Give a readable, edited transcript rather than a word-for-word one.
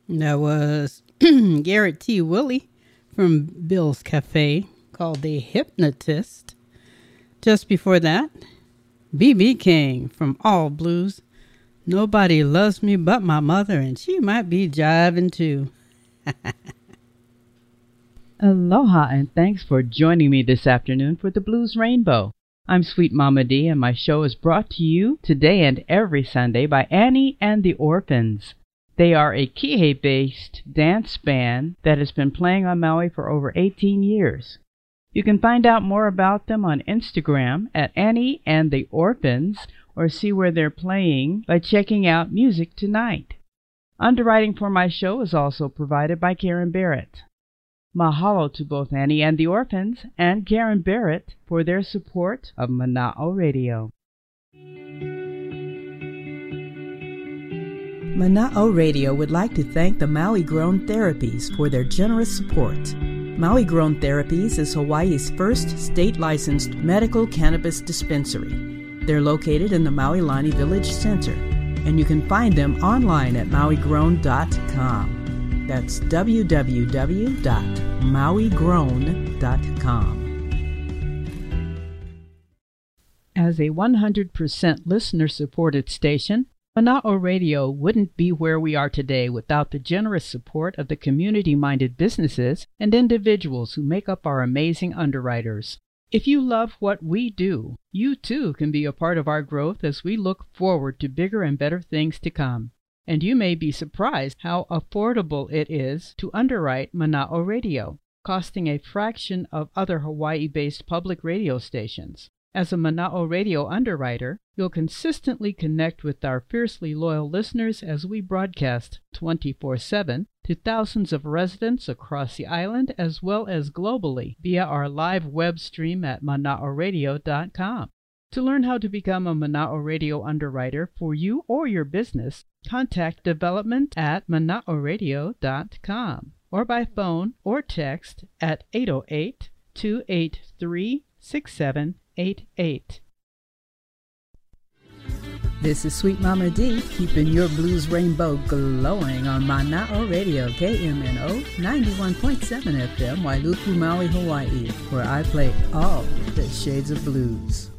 That was Garrett T. Willie from Bill's Cafe called The Hypnotist. Just before that, B.B. King from All Blues. Nobody loves me but my mother, and she might be jiving too. Aloha, and thanks for joining me this afternoon for the Blues Rainbow. I'm Sweet Mama D, and my show is brought to you today and every Sunday by Annie and the Orphans. They are a Kihei-based dance band that has been playing on Maui for over 18 years. You can find out more about them on Instagram at Annie and the Orphans, or see where they're playing by checking out Music Tonight. Underwriting for my show is also provided by Karen Barrett. Mahalo to both Annie and the Orphans and Karen Barrett for their support of Mana'o Radio. Mana'o Radio would like to thank the Maui Grown Therapies for their generous support. Maui Grown Therapies is Hawaii's first state-licensed medical cannabis dispensary. They're located in the Maui Lani Village Center, and you can find them online at mauigrown.com. That's www.mauigrown.com. As a 100% listener-supported station, Mana'o Radio wouldn't be where we are today without the generous support of the community-minded businesses and individuals who make up our amazing underwriters. If you love what we do, you too can be a part of our growth as we look forward to bigger and better things to come. And you may be surprised how affordable it is to underwrite Mana'o Radio, costing a fraction of other Hawaii-based public radio stations. As a Mana'o Radio underwriter, you'll consistently connect with our fiercely loyal listeners as we broadcast 24/7 to thousands of residents across the island as well as globally via our live web stream at mana'oradio.com. To learn how to become a Mana'o Radio underwriter for you or your business, contact development at mana'oradio.com or by phone or text at 808-283-6788. This is Sweet Mama D, keeping your blues rainbow glowing on Mana'o Radio, KMNO 91.7 FM, Wailuku, Maui, Hawaii, where I play all the shades of blues.